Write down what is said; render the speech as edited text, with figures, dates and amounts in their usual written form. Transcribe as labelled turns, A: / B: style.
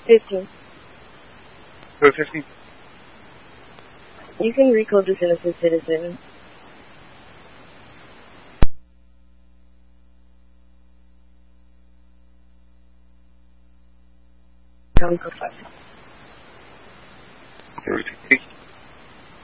A: 15.
B: Code 15.
A: You can recall this innocent citizen. Come for 5.
B: Everything.